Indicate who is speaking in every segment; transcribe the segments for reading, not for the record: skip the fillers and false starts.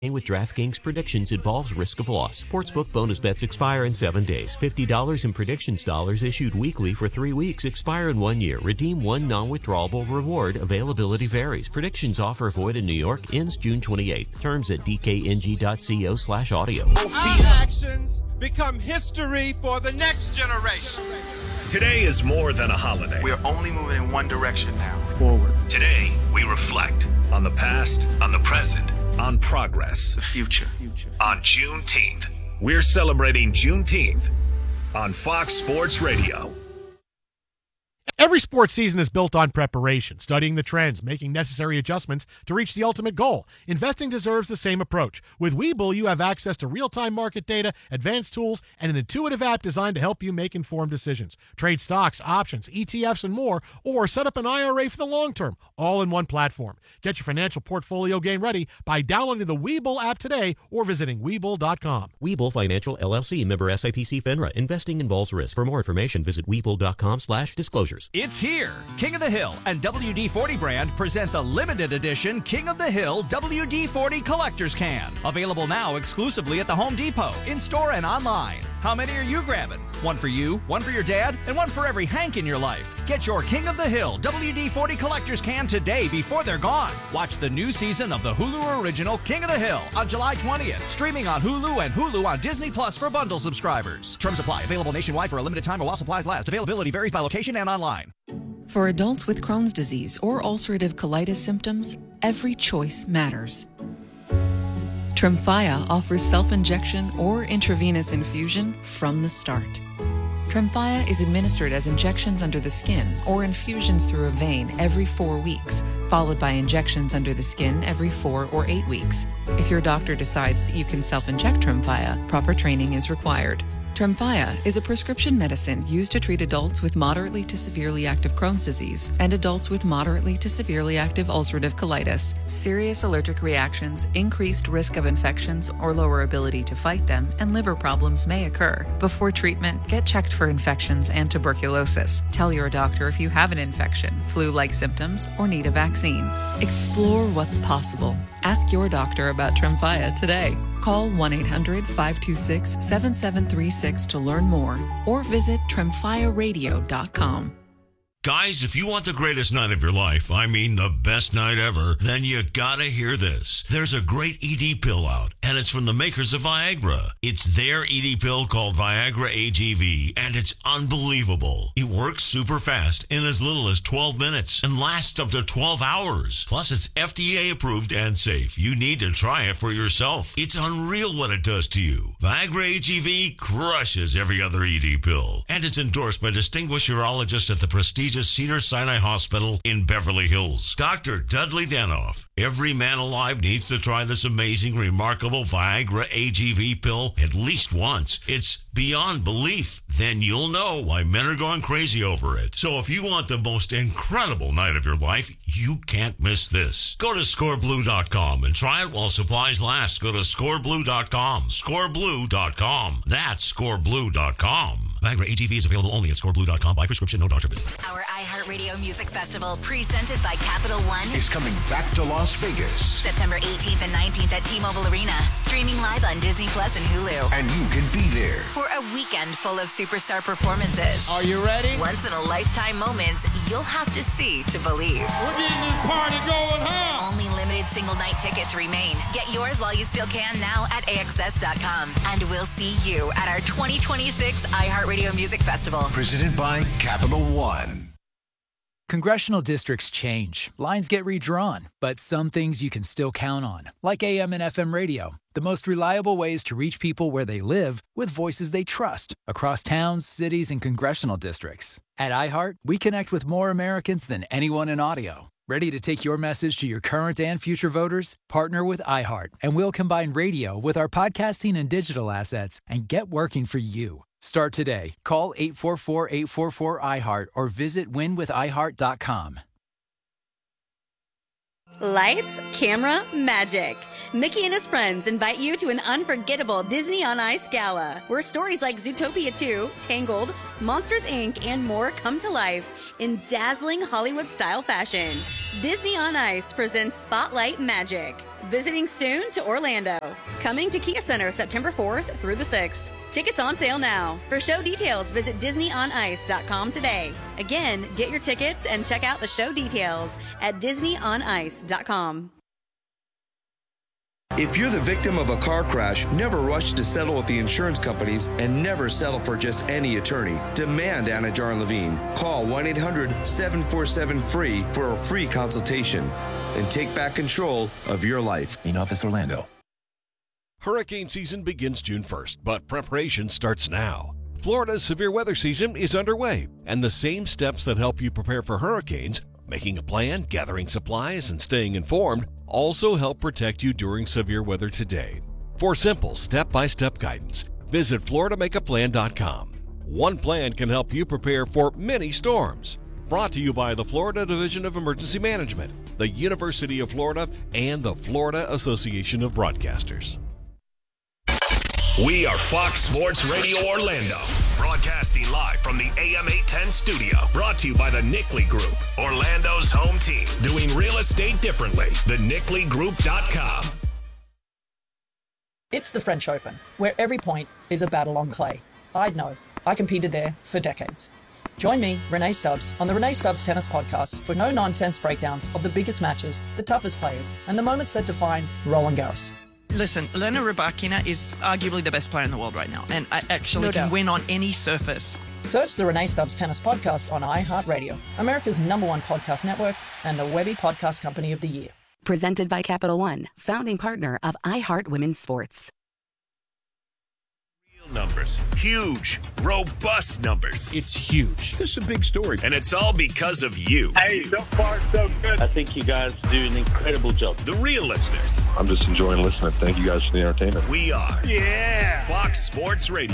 Speaker 1: With DraftKings predictions involves risk of loss. Sportsbook bonus bets expire in 7 days. $50 in predictions dollars issued weekly for 3 weeks expire in 1 year. Redeem one non-withdrawable reward. Availability varies. Predictions offer void in New York ends June 28th. Terms at dkng.co/audio.
Speaker 2: Our actions become history for the next generation.
Speaker 3: Today is more than a holiday.
Speaker 4: We're only moving in one direction now.
Speaker 3: Forward. Today, we reflect on the past, on the present, on progress,
Speaker 4: The future.
Speaker 3: on Juneteenth. We're celebrating Juneteenth on Fox Sports Radio.
Speaker 5: Every sports season is built on preparation, studying the trends, making necessary adjustments to reach the ultimate goal. Investing deserves the same approach. With Webull, you have access to real-time market data, advanced tools, and an intuitive app designed to help you make informed decisions. Trade stocks, options, ETFs, and more, or set up an IRA for the long term, all in one platform. Get your financial portfolio game ready by downloading the Webull app today or visiting Webull.com.
Speaker 1: Webull Financial LLC, member SIPC FINRA. Investing involves risk. For more information, visit Webull.com/disclosures.
Speaker 6: It's here. King of the Hill and WD-40 brand present the limited edition King of the Hill WD-40 Collector's Can. Available now exclusively at the Home Depot, in-store and online. How many are you grabbing? One for you, one for your dad, and one for every Hank in your life. Get your King of the Hill WD-40 Collector's Can today before they're gone. Watch the new season of the Hulu original King of the Hill on July 20th. Streaming on Hulu and Hulu on Disney Plus for bundle subscribers. Terms apply. Available nationwide for a limited time while supplies last. Availability varies by location and online.
Speaker 7: For adults with Crohn's disease or ulcerative colitis symptoms, every choice matters. Tremfya offers self-injection or intravenous infusion from the start. Tremfya is administered as injections under the skin or infusions through a vein every 4 weeks, followed by injections under the skin every 4 or 8 weeks. If your doctor decides that you can self-inject Tremfya, proper training is required. Tremfya is a prescription medicine used to treat adults with moderately to severely active Crohn's disease and adults with moderately to severely active ulcerative colitis. Serious allergic reactions, increased risk of infections or lower ability to fight them, and liver problems may occur. Before treatment, get checked for infections and tuberculosis. Tell your doctor if you have an infection, flu-like symptoms, or need a vaccine. Explore what's possible. Ask your doctor about Tremfya today. Call 1-800-526-7736 to learn more or visit tremfyaradio.com.
Speaker 8: Guys, if you want the greatest night of your life, I mean the best night ever, then you gotta hear this. There's a great ED pill out, and it's from the makers of Viagra. It's their ED pill called Viagra AGV, and it's unbelievable. It works super fast in as little as 12 minutes and lasts up to 12 hours. Plus, it's FDA approved and safe. You need to try it for yourself. It's unreal what it does to you. Viagra AGV crushes every other ED pill, and it's endorsed by distinguished urologists at the prestigious Cedars-Sinai Hospital in Beverly Hills. Dr. Dudley Danoff. Every man alive needs to try this amazing, remarkable Viagra AGV pill at least once. It's beyond belief. Then you'll know why men are going crazy over it. So if you want the most incredible night of your life, you can't miss this. Go to scoreblue.com and try it while supplies last. Go to scoreblue.com. Scoreblue.com. That's scoreblue.com. Viagra AGV is available only at scoreblue.com by prescription, no doctor visit.
Speaker 9: Our iHeartRadio Music Festival, presented by Capital One,
Speaker 10: is coming back to Las Vegas.
Speaker 9: September 18th and 19th at T-Mobile Arena. Streaming live on Disney Plus and Hulu.
Speaker 10: And you can be there
Speaker 9: for a weekend full of superstar performances.
Speaker 2: Are you ready?
Speaker 9: Once-in-a-lifetime moments you'll have to see to believe.
Speaker 2: We're getting this party going, huh?
Speaker 9: Only limited single-night tickets remain. Get yours while you still can now at AXS.com. And we'll see you at our 2026 iHeartRadio Music Festival.
Speaker 10: Presented by Capital One.
Speaker 11: Congressional districts change, lines get redrawn, but some things you can still count on, like AM and FM radio, the most reliable ways to reach people where they live with voices they trust across towns, cities, and congressional districts. At iHeart, we connect with more Americans than anyone in audio. Ready to take your message to your current and future voters? Partner with iHeart, and we'll combine radio with our podcasting and digital assets and get working for you. Start today. Call 844-844-iHeart or visit winwithiheart.com.
Speaker 12: Lights, camera, magic. Mickey and his friends invite you to an unforgettable Disney on Ice gala, where stories like Zootopia 2, Tangled, Monsters, Inc., and more come to life in dazzling Hollywood-style fashion. Disney on Ice presents Spotlight Magic. Visiting soon to Orlando. Coming to Kia Center September 4th through the 6th. Tickets on sale now. For show details, visit DisneyOnIce.com today. Again, get your tickets and check out the show details at DisneyOnIce.com.
Speaker 13: If you're the victim of a car crash, never rush to settle with the insurance companies and never settle for just any attorney. Demand Anajar and Levine. Call 1-800-747-FREE for a free consultation and take back control of your life.
Speaker 14: In Office Orlando.
Speaker 15: Hurricane season begins June 1st, but preparation starts now. Florida's severe weather season is underway, and the same steps that help you prepare for hurricanes, making a plan, gathering supplies, and staying informed, also help protect you during severe weather today. For simple step-by-step guidance, visit FloridaMakeAPlan.com. One plan can help you prepare for many storms. Brought to you by the Florida Division of Emergency Management, the University of Florida, and the Florida Association of Broadcasters.
Speaker 3: We are Fox Sports Radio Orlando, broadcasting live from the AM 810 studio. Brought to you by the Nickley Group, Orlando's home team. Doing real estate differently. TheNickleyGroup.com.
Speaker 16: It's the French Open, where every point is a battle on clay. I'd know. I competed there for decades. Join me, Renee Stubbs, on the Renee Stubbs Tennis Podcast for no-nonsense breakdowns of the biggest matches, the toughest players, and the moments that define Roland Garros.
Speaker 17: Listen, Elena Rybakina is arguably the best player in the world right now, and I actually can win on any surface.
Speaker 16: Search the Renee Stubbs Tennis Podcast on iHeartRadio, America's #1 podcast network, and the Webby Podcast Company of the Year.
Speaker 18: Presented by Capital One, founding partner of iHeart Women's Sports.
Speaker 3: Numbers. Huge, robust numbers.
Speaker 19: It's huge. This is a big story.
Speaker 3: And it's all because of you.
Speaker 20: Hey, so far so good. I think you guys do an incredible job.
Speaker 3: The real listeners.
Speaker 21: I'm just enjoying listening. Thank you guys for the entertainment.
Speaker 3: We are Fox Sports Radio.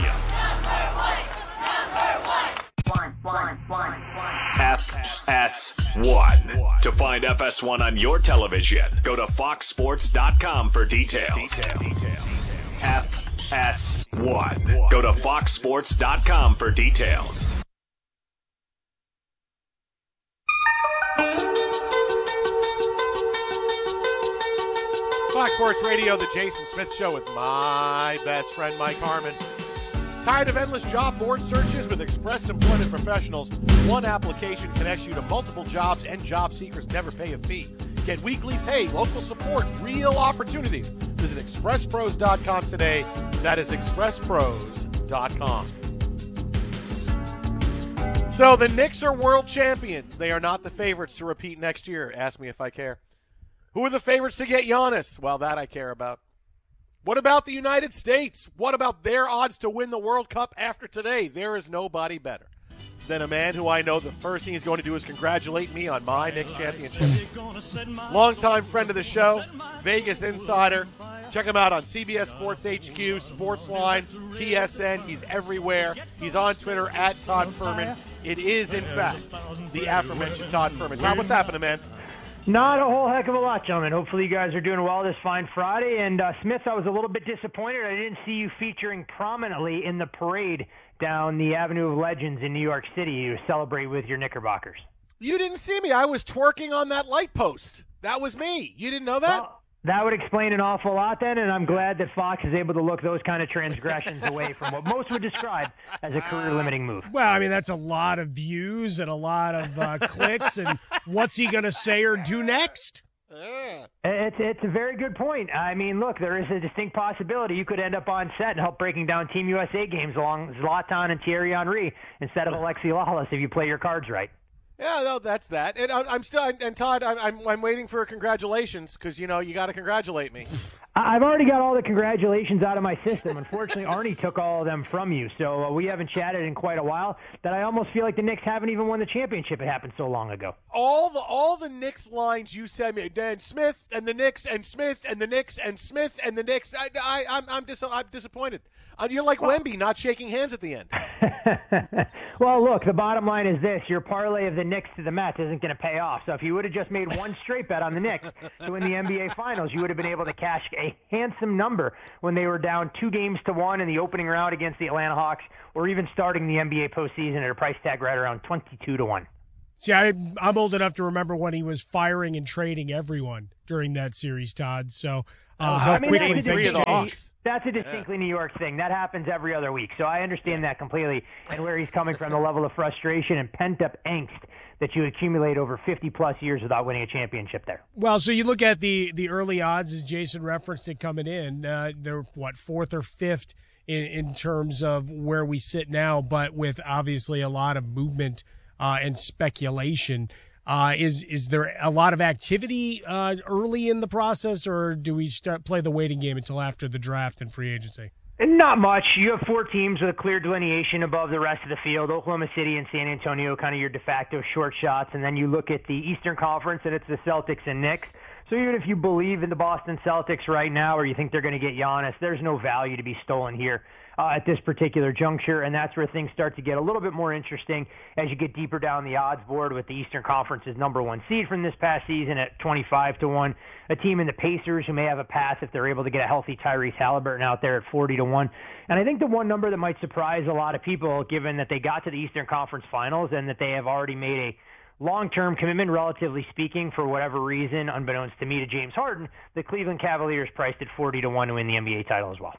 Speaker 3: FS1. To find FS1 on your television, go to foxsports.com for details. FS1. Go to foxsports.com for details.
Speaker 5: Fox Sports Radio, the Jason Smith Show with my best friend Mike Harmon. Tired of endless job board searches? With Express Employment Professionals, one application connects you to multiple jobs, and job seekers never pay a fee. Get weekly pay, local support, real opportunities. Visit expresspros.com today. That is expresspros.com. So the Knicks are world champions. They are not the favorites to repeat next year. Ask me if I care. Who are the favorites to get Giannis? Well, that I care about. What about the United States? What about their odds to win the World Cup after today? There is nobody better than a man who I know the first thing he's going to do is congratulate me on my Knicks championship. Longtime friend of the show, Vegas insider. Check him out on CBS Sports HQ, Sportsline, TSN. He's everywhere. He's on Twitter at Todd Furman. It is, in fact, the aforementioned Todd Furman. Todd, what's happening, man?
Speaker 22: Not a whole heck of a lot, gentlemen. Hopefully you guys are doing well this fine Friday. And Smith, I was a little bit disappointed. I didn't see you featuring prominently in the parade down the Avenue of Legends in New York City to celebrate with your Knickerbockers.
Speaker 5: You didn't see me. I was twerking on that light post. That was me. You didn't know that?
Speaker 22: Well, that would explain an awful lot then, and I'm glad that Fox is able to look those kind of transgressions away from what most would describe as a career-limiting move.
Speaker 23: Well, I mean, that's a lot of views and a lot of clicks, and what's he going to say or do next?
Speaker 22: It's a very good point. I mean, look, there is a distinct possibility you could end up on set and help breaking down Team USA games along Zlatan and Thierry Henry instead of Alexi Lalas if you play your cards right.
Speaker 5: Yeah, no, that's that. And I'm still, and Todd, I'm waiting for congratulations because, you know, you got to congratulate me.
Speaker 22: I've already got all the congratulations out of my system. Unfortunately, Arnie took all of them from you, so we haven't chatted in quite a while. That I almost feel like the Knicks haven't even won the championship. It happened so long ago.
Speaker 5: All the Knicks lines you said me, Dan Smith and the Knicks and Smith and the Knicks and Smith and the Knicks. I'm disappointed. You're like Wemby, not shaking hands at the end.
Speaker 22: Well, look, the bottom line is this. Your parlay of the Knicks to the Mets isn't going to pay off. So if you would have just made one straight bet on the Knicks to win the NBA Finals, you would have been able to cash a handsome number when they were down 2-1 in the opening round against the Atlanta Hawks, or even starting the NBA postseason at a price tag right around 22-1.
Speaker 23: See, I'm old enough to remember when he was firing and trading everyone during that series, Todd. So
Speaker 22: that's a distinctly New York thing. That happens every other week. So I understand that completely, and where he's coming from, the level of frustration and pent-up angst that you accumulate over 50-plus years without winning a championship there.
Speaker 23: Well, so you look at the early odds, as Jason referenced it coming in. They're, fourth or fifth in terms of where we sit now, but with obviously a lot of movement and speculation. Is there a lot of activity early in the process, or do we play the waiting game until after the draft and free agency?
Speaker 22: Not much. You have 4 teams with a clear delineation above the rest of the field. Oklahoma City and San Antonio, kind of your de facto short shots. And then you look at the Eastern Conference, and it's the Celtics and Knicks. So even if you believe in the Boston Celtics right now, or you think they're going to get Giannis, there's no value to be stolen here at this particular juncture, and that's where things start to get a little bit more interesting as you get deeper down the odds board with the Eastern Conference's number 1 seed from this past season at 25-1, a team in the Pacers who may have a path if they're able to get a healthy Tyrese Halliburton out there at 40-1. And I think the one number that might surprise a lot of people, given that they got to the Eastern Conference Finals and that they have already made a long-term commitment, relatively speaking, for whatever reason, unbeknownst to me, to James Harden, the Cleveland Cavaliers priced at 40-1 to win the NBA title as well.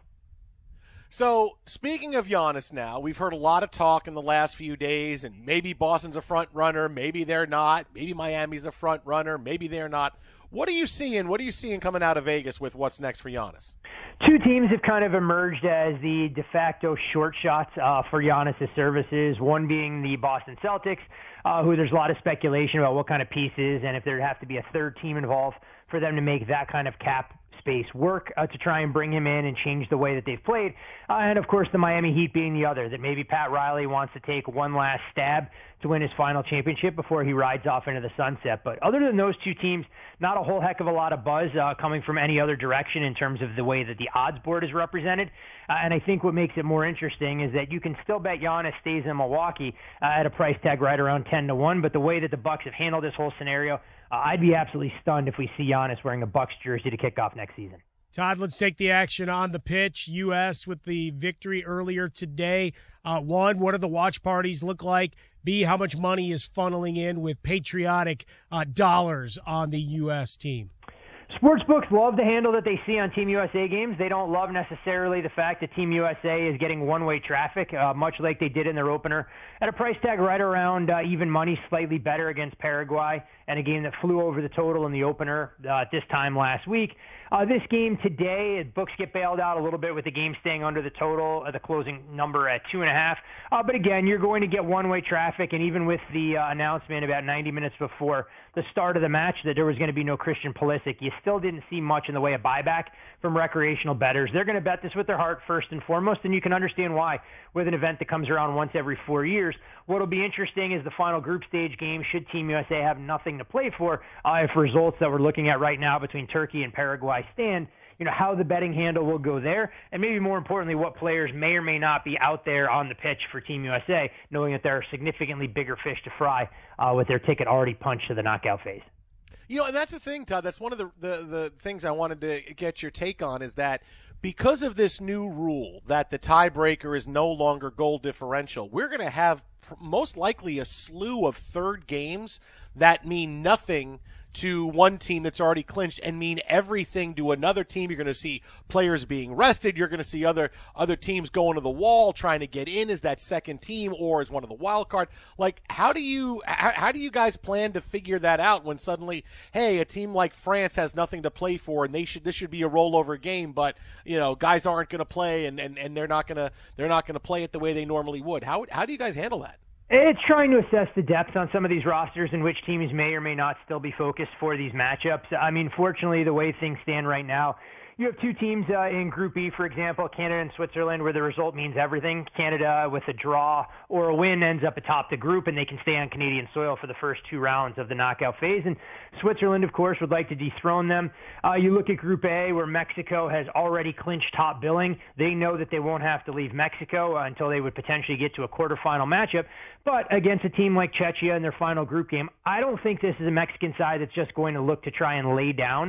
Speaker 5: So, speaking of Giannis now, we've heard a lot of talk in the last few days, and maybe Boston's a front runner, maybe they're not, maybe Miami's a front runner, maybe they're not. What are you seeing? What are you seeing coming out of Vegas with what's next for Giannis?
Speaker 22: 2 teams have kind of emerged as the de facto short shots for Giannis' services, one being the Boston Celtics, who there's a lot of speculation about what kind of pieces and if there'd have to be a third team involved for them to make that kind of cap space work to try and bring him in and change the way that they've played. And, of course, the Miami Heat being the other, that maybe Pat Riley wants to take one last stab to win his final championship before he rides off into the sunset. But other than those 2 teams, not a whole heck of a lot of buzz coming from any other direction in terms of the way that the odds board is represented. And I think what makes it more interesting is that you can still bet Giannis stays in Milwaukee at a price tag right around 10-1. But the way that the Bucks have handled this whole scenario, I'd be absolutely stunned if we see Giannis wearing a Bucks jersey to kick off next season.
Speaker 23: Todd, let's take the action on the pitch. U.S. with the victory earlier today. 1, what do the watch parties look like? B, how much money is funneling in with patriotic dollars on the U.S. team?
Speaker 22: Sportsbooks love the handle that they see on Team USA games. They don't love necessarily the fact that Team USA is getting one-way traffic, much like they did in their opener, at a price tag right around even money, slightly better against Paraguay, and a game that flew over the total in the opener this time last week. This game today, books get bailed out a little bit with the game staying under the total, the closing number at 2.5. But again, you're going to get one-way traffic, and even with the announcement about 90 minutes before the start of the match that there was going to be no Christian Pulisic, you still didn't see much in the way of buyback from recreational bettors. They're going to bet this with their heart first and foremost, and you can understand why with an event that comes around once every 4 years. What will be interesting is the final group stage game, should Team USA have nothing to play for, if results that we're looking at right now between Turkey and Paraguay stand, how the betting handle will go there, and maybe more importantly, what players may or may not be out there on the pitch for Team USA, knowing that there are significantly bigger fish to fry with their ticket already punched to the knockout phase.
Speaker 5: And that's the thing, Todd. That's one of the things I wanted to get your take on, is that because of this new rule that the tiebreaker is no longer goal differential, we're going to have most likely a slew of third games that mean nothing to one team that's already clinched and mean everything to another team. You're going to see players being rested. You're going to see other teams going to the wall trying to get in as that second team or as one of the wild card. Like, how do you guys plan to figure that out when suddenly, hey, a team like France has nothing to play for and this should be a rollover game, but guys aren't going to play and they're not going to play it the way they normally would. How do you guys handle that?
Speaker 22: It's trying to assess the depth on some of these rosters and which teams may or may not still be focused for these matchups. I mean, fortunately, the way things stand right now, you have 2 teams in Group E, for example, Canada and Switzerland, where the result means everything. Canada, with a draw or a win, ends up atop the group, and they can stay on Canadian soil for the first 2 rounds of the knockout phase. And Switzerland, of course, would like to dethrone them. You look at Group A, where Mexico has already clinched top billing. They know that they won't have to leave Mexico until they would potentially get to a quarterfinal matchup. But against a team like Czechia in their final group game, I don't think this is a Mexican side that's just going to look to try and lay down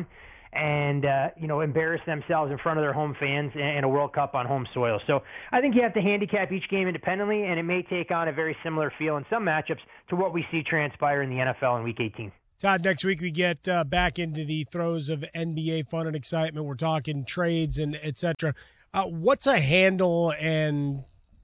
Speaker 22: and embarrass themselves in front of their home fans in a World Cup on home soil. So I think you have to handicap each game independently, and it may take on a very similar feel in some matchups to what we see transpire in the NFL in Week 18.
Speaker 23: Todd, next week we get back into the throes of NBA fun and excitement. We're talking trades and et cetera. What's a handle and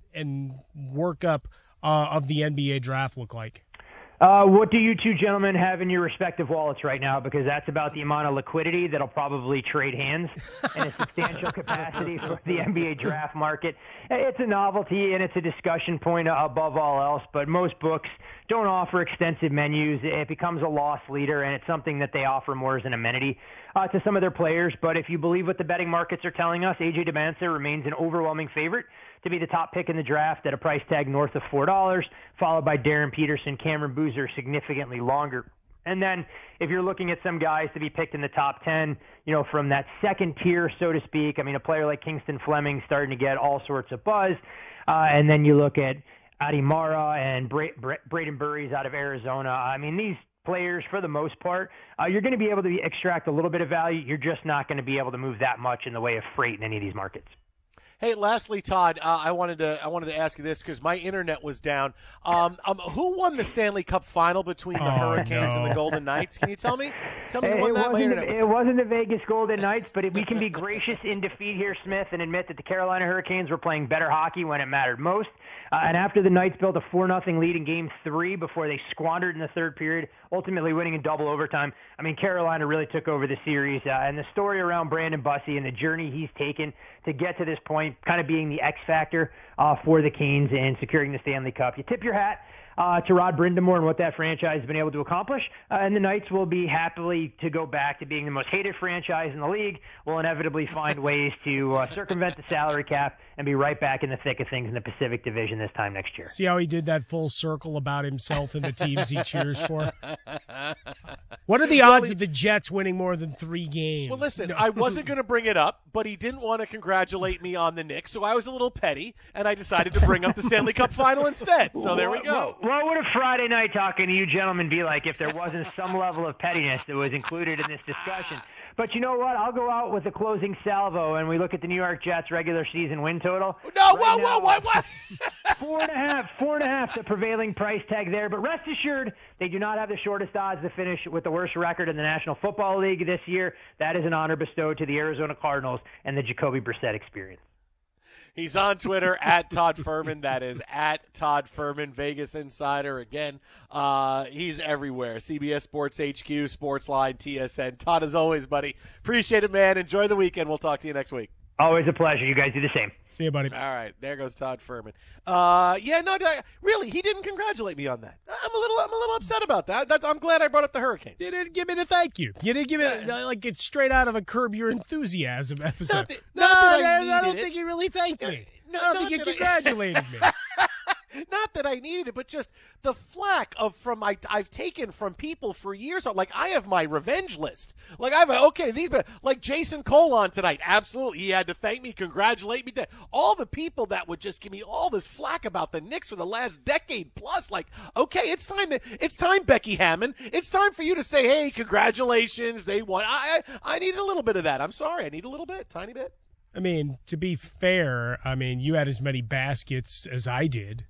Speaker 23: workup of the NBA draft look like?
Speaker 22: What do you two gentlemen have in your respective wallets right now? Because that's about the amount of liquidity that'll probably trade hands in a substantial capacity for the NBA draft market. It's a novelty and it's a discussion point above all else, but most books don't offer extensive menus. It becomes a loss leader, and it's something that they offer more as an amenity to some of their players. But if you believe what the betting markets are telling us, A.J. Demansah remains an overwhelming favorite to be the top pick in the draft at a price tag north of $4, followed by Darren Peterson, Cameron Boozer, significantly longer. And then if you're looking at some guys to be picked in the top 10, from that second tier, so to speak, a player like Kingston Fleming starting to get all sorts of buzz. And then you look at Adi Mara and Braden Burries out of Arizona. These players, for the most part, you're going to be able to extract a little bit of value. You're just not going to be able to move that much in the way of freight in any of these markets.
Speaker 5: Hey, lastly, Todd, I wanted to ask you this because my internet was down. Who won the Stanley Cup final between the Hurricanes and the Golden Knights? Can you tell me? Tell me who won that.
Speaker 22: It wasn't the Vegas Golden Knights, but we can be gracious in defeat here, Smith, and admit that the Carolina Hurricanes were playing better hockey when it mattered most. And after the Knights built a 4-0 lead in Game 3 before they squandered in the third period, ultimately winning in double overtime, Carolina really took over the series. And the story around Brandon Bussi and the journey he's taken to get to this point, kind of being the X factor for the Canes and securing the Stanley Cup. You tip your hat to Rod Brind'Amour and what that franchise has been able to accomplish. And the Knights will be happily to go back to being the most hated franchise in the league. Will inevitably find ways to circumvent the salary cap and be right back in the thick of things in the Pacific Division this time next year.
Speaker 23: See how he did that full circle about himself and the teams he cheers for? What are the odds of the Jets winning more than 3 games?
Speaker 5: Well, listen, I wasn't going to bring it up, but he didn't want to congratulate me on the Knicks, so I was a little petty, and I decided to bring up the Stanley Cup final instead. So there we go.
Speaker 22: What would a Friday night talking to you gentlemen be like if there wasn't some level of pettiness that was included in this discussion? But you know what? I'll go out with a closing salvo, and we look at the New York Jets regular season win total.
Speaker 5: No, what?
Speaker 22: 4.5, the prevailing price tag there. But rest assured, they do not have the shortest odds to finish with the worst record in the National Football League this year. That is an honor bestowed to the Arizona Cardinals and the Jacoby Brissett experience.
Speaker 5: He's on Twitter at Todd Furman. That is at Todd Furman, Vegas Insider. Again, he's everywhere. CBS Sports HQ, Sportsline, TSN. Todd, as always, buddy. Appreciate it, man. Enjoy the weekend. We'll talk to you next week.
Speaker 22: Always a pleasure. You guys do the same.
Speaker 23: See you, buddy.
Speaker 5: All right, there goes Todd Furman. Really, he didn't congratulate me on that. I'm a little upset about that. I'm glad I brought up the Hurricanes.
Speaker 23: You didn't give me the thank you. You didn't give it like it's straight out of a Curb Your Enthusiasm episode. I don't think you really thanked me. I don't think you congratulated me.
Speaker 5: Not that I needed it, but just the flack I've taken from people for years. Like, I have my revenge list. Like, like Jason Cole on tonight. Absolutely. He had to thank me, congratulate me. All the people that would just give me all this flack about the Knicks for the last decade plus. Like, okay, it's time, Becky Hammon. It's time for you to say, hey, congratulations. They won. I need a little bit of that. I'm sorry. I need a little bit, tiny bit.
Speaker 23: To be fair, you had as many baskets as I did.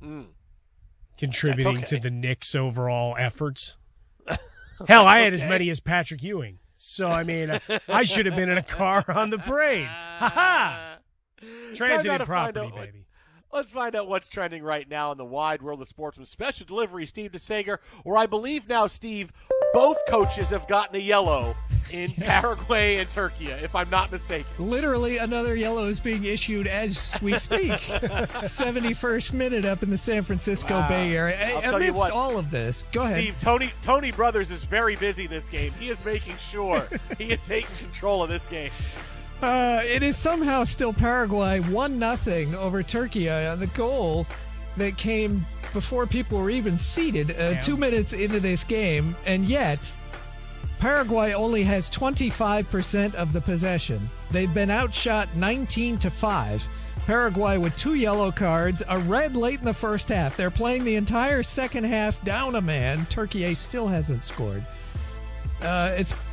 Speaker 23: Contributing to the Knicks' overall efforts. Hell, I had as many as Patrick Ewing. So, I should have been in a car on the parade. Ha-ha! Transiting property, baby.
Speaker 5: Let's find out what's trending right now in the wide world of sports with special delivery, Steve DeSager, where I believe now, Steve, both coaches have gotten a yellow in Paraguay and Turkey, if I'm not mistaken.
Speaker 1: Literally another yellow is being issued as we speak. 71st minute up in the San Francisco Bay Area. Amidst all of this, go ahead.
Speaker 5: Steve, Tony Brothers is very busy this game. He is making sure he is taking control of this game.
Speaker 1: It is somehow still Paraguay 1-0 over Turkey on the goal that came before people were even seated 2 minutes into this game, and yet Paraguay only has 25% of the possession. They've been outshot 19-5. Paraguay with 2 yellow cards, a red late in the first half. They're playing the entire second half down a man. Turkey still hasn't scored. It's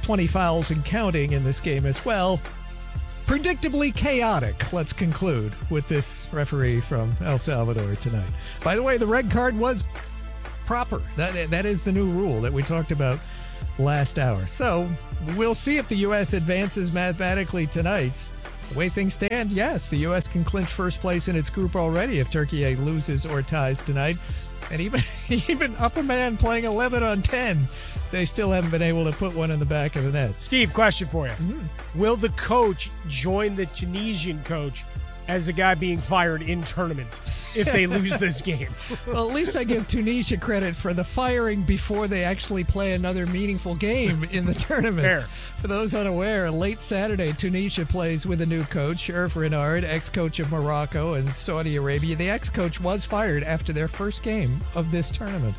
Speaker 1: 20 fouls and counting in this game as well. Predictably chaotic, let's conclude with this referee from El Salvador tonight. By the way, the red card was proper. That is the new rule that we talked about last hour. So we'll see if the U.S. advances mathematically tonight. The way things stand, yes, the U.S. can clinch first place in its group already if Turkey loses or ties tonight. And even up a man playing 11 on 10, they still haven't been able to put one in the back of the net.
Speaker 23: Steve, question for you. Will the coach join the Tunisian coach as the guy being fired in tournament if they lose this game?
Speaker 1: Well, at least I give Tunisia credit for the firing before they actually play another meaningful game in the tournament.
Speaker 23: Fair.
Speaker 1: For those unaware, late Saturday, Tunisia plays with a new coach, Hervé Renard, ex-coach of Morocco and Saudi Arabia. The ex-coach was fired after their first game of this tournament.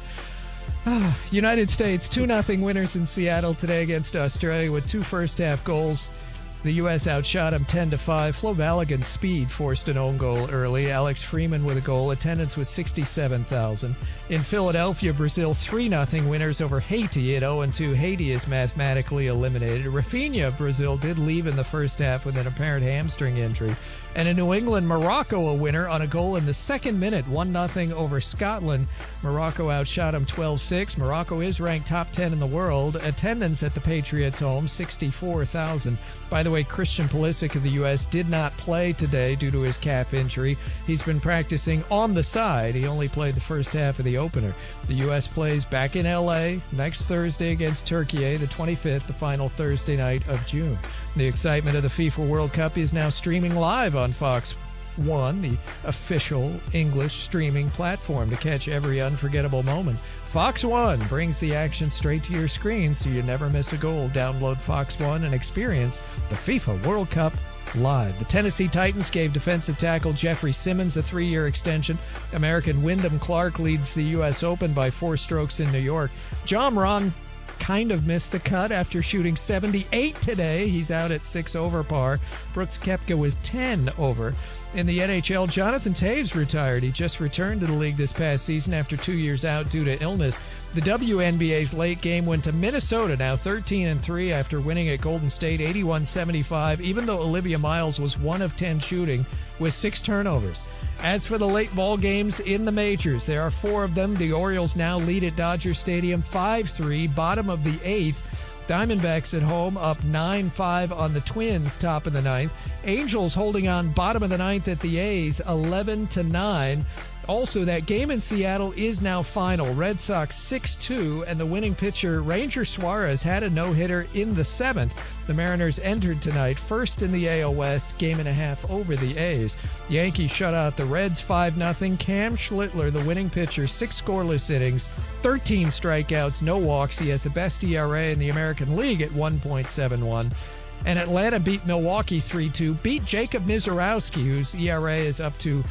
Speaker 1: United States, 2-0 winners in Seattle today against Australia with 2 first-half goals. The U.S. outshot them 10-5. Flo Balogun's speed forced an own goal early. Alex Freeman with a goal. Attendance was 67,000. In Philadelphia, Brazil 3-0 winners over Haiti at 0-2. Haiti is mathematically eliminated. Rafinha of Brazil did leave in the first half with an apparent hamstring injury. And in New England, Morocco a winner on a goal in the second minute, 1-0 over Scotland. Morocco outshot them 12-6. Morocco is ranked top 10 in the world. Attendance at the Patriots' home, 64,000. By the way, Christian Pulisic of the U.S. did not play today due to his calf injury. He's been practicing on the side. He only played the first half of the opener. The U.S. plays back in L.A. next Thursday against Turkey, the 25th, the final Thursday night of June. The excitement of the FIFA World Cup is now streaming live on Fox One, the official English streaming platform, to catch every unforgettable moment. Fox One brings the action straight to your screen so you never miss a goal. Download Fox One and experience the FIFA World Cup live. The Tennessee Titans gave defensive tackle Jeffrey Simmons a 3-year extension. American Wyndham Clark leads the U.S. Open by 4 strokes in New York. John Rahm kind of missed the cut after shooting 78 today. He's out at 6 over par. Brooks Koepka was 10 over. In the NHL, Jonathan Toews retired. He just returned to the league this past season after 2 years out due to illness. The WNBA's late game went to Minnesota, now 13-3 after winning at Golden State 81-75, even though Olivia Miles was 1 of 10 shooting with 6 turnovers. As for the late ball games in the majors, there are 4 of them. The Orioles now lead at Dodger Stadium 5-3, bottom of the 8th. Diamondbacks at home up 9-5 on the Twins, top of the 9th. Angels holding on bottom of the 9th at the A's, 11-9. Also, that game in Seattle is now final. Red Sox 6-2, and the winning pitcher, Ranger Suarez, had a no-hitter in the 7th. The Mariners entered tonight first in the AL West, game and a half over the A's. Yankees shut out the Reds 5-0. Cam Schlittler, the winning pitcher, 6 scoreless innings, 13 strikeouts, no walks. He has the best ERA in the American League at 1.71. And Atlanta beat Milwaukee 3-2, beat Jacob Misiorowski, whose ERA is up to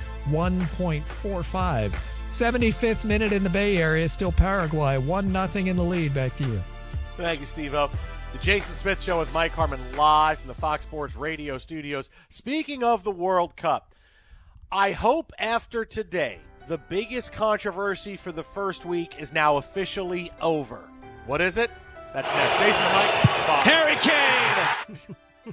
Speaker 1: 1.45. 75th minute in the Bay Area, still Paraguay, 1-0 in the lead. Back to you.
Speaker 5: Thank you, Steve-O. The Jason Smith Show with Mike Harmon live from the Fox Sports Radio studios. Speaking of the World Cup, I hope after today, the biggest controversy for the first week is now officially over. What is it? That's next. Jason and Mike, Fox.
Speaker 4: Harry Kane!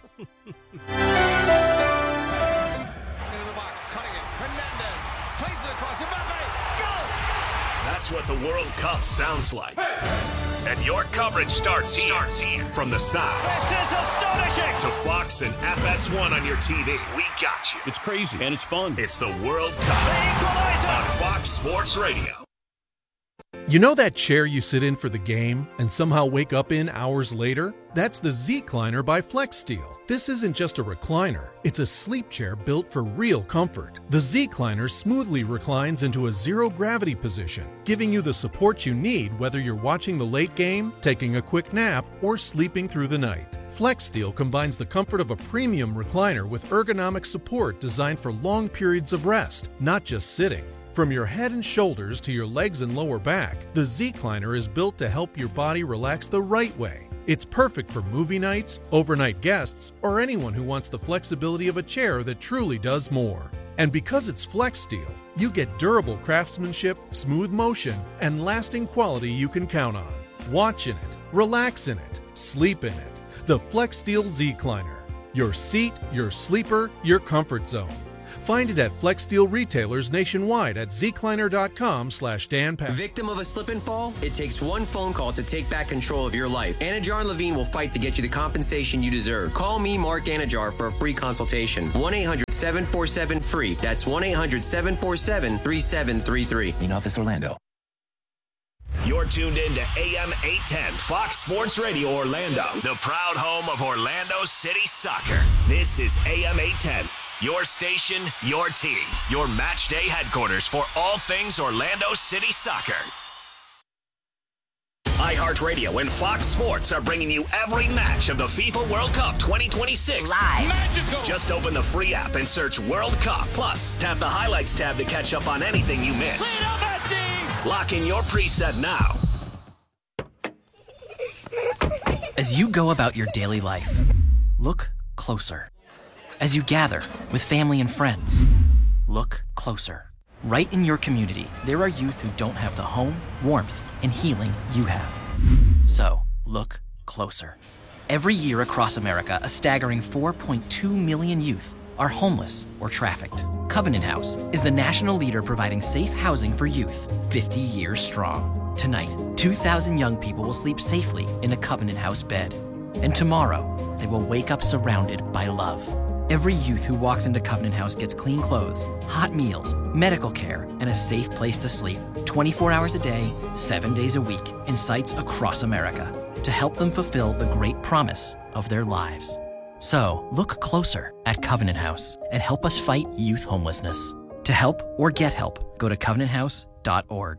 Speaker 2: Into the box, cutting it. Hernandez plays it across. Mbappe, go!
Speaker 3: That's what the World Cup sounds like. And your coverage starts here. From the sides.
Speaker 4: This is astonishing!
Speaker 3: To Fox and FS1 on your TV. We got you.
Speaker 19: It's crazy, and it's fun.
Speaker 3: It's the World Cup on Fox Sports Radio.
Speaker 5: You know that chair you sit in for the game and somehow wake up in hours later? That's the Z-Cliner by FlexSteel. This isn't just a recliner, it's a sleep chair built for real comfort. The Z-Cliner smoothly reclines into a zero-gravity position, giving you the support you need whether you're watching the late game, taking a quick nap, or sleeping through the night. FlexSteel combines the comfort of a premium recliner with ergonomic support designed for long periods of rest, not just sitting. From your head and shoulders to your legs and lower back, the Z-Cliner is built to help your body relax the right way. It's perfect for movie nights, overnight guests, or anyone who wants the flexibility of a chair that truly does more. And because it's FlexSteel, you get durable craftsmanship, smooth motion, and lasting quality you can count on. Watch in it, relax in it, sleep in it.
Speaker 6: The FlexSteel Z-Cliner. Your seat, your sleeper, your comfort zone. Find it at FlexSteel retailers nationwide at zcliner.com/danpatrick.
Speaker 7: Victim of a slip and fall? It takes one phone call to take back control of your life. Anajar and Levine will fight to get you the compensation you deserve. Call me, Mark Anajar, for a free consultation. 1-800-747-FREE. That's 1-800-747-3733.
Speaker 14: In office, Orlando.
Speaker 3: You're tuned in to AM 810 Fox Sports Radio Orlando, the proud home of Orlando City Soccer. This is AM 810. Your station, your team, your match day headquarters for all things Orlando City Soccer. iHeartRadio and Fox Sports are bringing you every match of the FIFA World Cup 2026
Speaker 9: live.
Speaker 3: Magical. Just open the free app and search World Cup. Plus, tap the highlights tab to catch up on anything you missed. Lock in your preset now.
Speaker 14: As you go about your daily life, look closer. As you gather with family and friends, look closer. Right in your community, there are youth who don't have the home, warmth, and healing you have. So, look closer. Every year across America, a staggering 4.2 million youth are homeless or trafficked. Covenant House is the national leader providing safe housing for youth, 50 years strong. Tonight, 2,000 young people will sleep safely in a Covenant House bed. And tomorrow, they will wake up surrounded by love. Every youth who walks into Covenant House gets clean clothes, hot meals, medical care, and a safe place to sleep 24 hours a day, 7 days a week in sites across America to help them fulfill the great promise of their lives. So, look closer at Covenant House and help us fight youth homelessness. To help or get help, go to covenanthouse.org.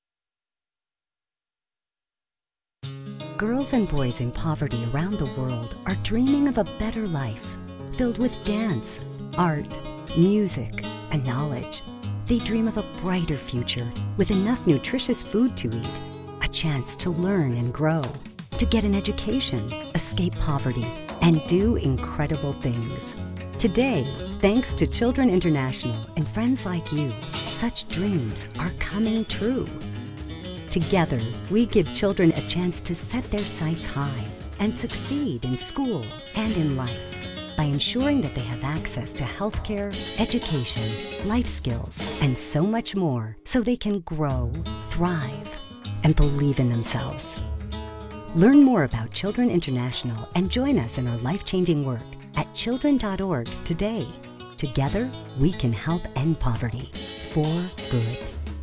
Speaker 24: Girls and boys in poverty around the world are dreaming of a better life, filled with dance, art, music, and knowledge. They dream of a brighter future with enough nutritious food to eat, a chance to learn and grow, to get an education, escape poverty, and do incredible things. Today, thanks to Children International and friends like you, such dreams are coming true. Together, we give children a chance to set their sights high and succeed in school and in life by ensuring that they have access to healthcare, education, life skills, and so much more so they can grow, thrive, and believe in themselves. Learn more about Children International and join us in our life-changing work at children.org today. Together, we can help end poverty for good.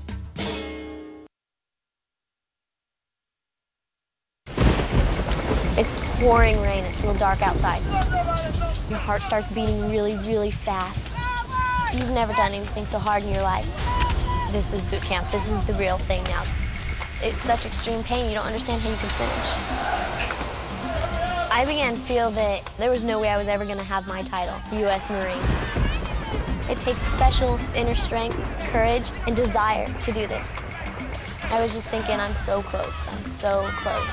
Speaker 25: It's pouring rain. It's real dark outside. Your heart starts beating really, really fast. You've never done anything so hard in your life. This is boot camp. This is the real thing now. It's such extreme pain, you don't understand how you can finish. I began to feel that there was no way I was ever going to have my title, U.S. Marine. It takes special inner strength, courage, and desire to do this. I was just thinking, I'm so close. I'm so close.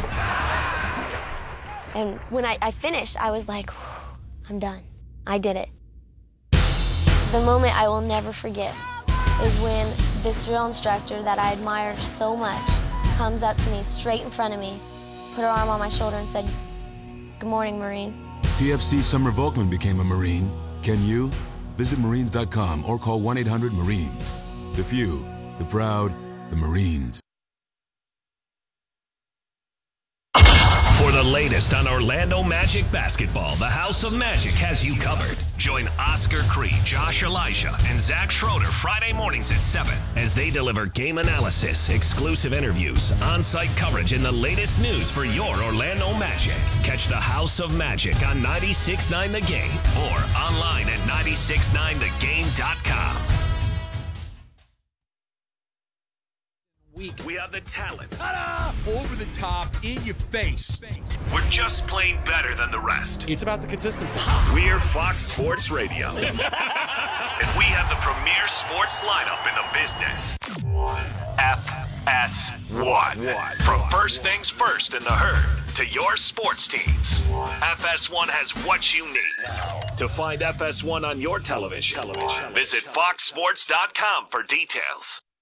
Speaker 25: And when I finished, I was like, I'm done. I did it. The moment I will never forget is when this drill instructor that I admire so much comes up to me straight in front of me, put her arm on my shoulder and said, "Good morning, Marine."
Speaker 26: PFC Summer Volkman became a Marine. Can you? Visit Marines.com or call 1-800-MARINES. The few, the proud, the Marines.
Speaker 3: For the latest on Orlando Magic basketball, the House of Magic has you covered. Join Oscar Creed, Josh Elijah, and Zach Schroeder Friday mornings at 7 as they deliver game analysis, exclusive interviews, on-site coverage, and the latest news for your Orlando Magic. Catch the House of Magic on 96.9 The Game or online at 969thegame.com. We have the talent. Ta-da! Over the top, in your face. We're just plain better than the rest.
Speaker 27: It's about the consistency.
Speaker 3: We're Fox Sports Radio. And we have the premier sports lineup in the business. FS1. From first things first in the herd to your sports teams, FS1 has what you need. To find FS1 on your television, visit foxsports.com for details.